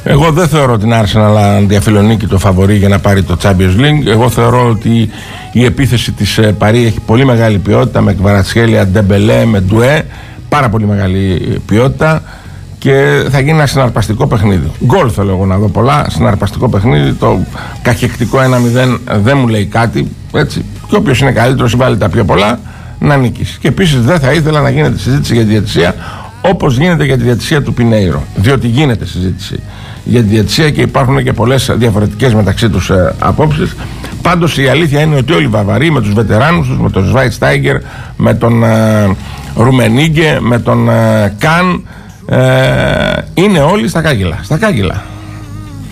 Εγώ δεν θεωρώ την Arsenal διαφιλονίκη το φαβορί για να πάρει το Champions League. Εγώ θεωρώ ότι η επίθεση της Παρί έχει πολύ μεγάλη ποιότητα, με Κβαρατσχέλια, Ντεμπελέ, με Ντουέ, πάρα πολύ μεγάλη ποιότητα και θα γίνει ένα συναρπαστικό παιχνίδι. Γκολ θέλω εγώ να δω πολλά, συναρπαστικό παιχνίδι. Το καχεκτικό 1-0 δεν μου λέει κάτι, έτσι. Και όποιος είναι καλύτερος ή βάλει τα πιο πολλά, να νικήσει. Και επίσης δεν θα ήθελα να γίνεται συζήτηση για τη διαιτησία όπως γίνεται για τη διαιτησία του Πινέιρο. Διότι γίνεται συζήτηση για τη διαιτησία και υπάρχουν και πολλές διαφορετικές μεταξύ τους απόψεις. Πάντως η αλήθεια είναι ότι όλοι οι Βαβαροί με τους βετεράνους τους, με τον Σβάιτστάιγκερ, με τον Ρουμενίγκε, με τον Καν, είναι όλοι στα κάγκελα.